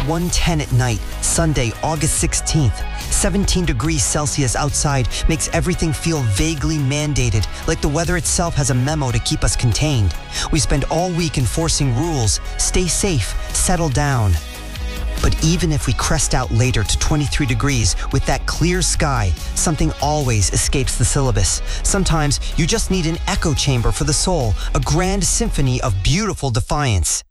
1:10 at night, Sunday, August 16th. 17 degrees Celsius outside makes everything feel vaguely mandated, like the weather itself has a memo to keep us contained. We spend all week enforcing rules. Stay safe, settle down. But even if we crest out later to 23 degrees with that clear sky, something always escapes the syllabus. Sometimes you just need an echo chamber for the soul, a grand symphony of beautiful defiance.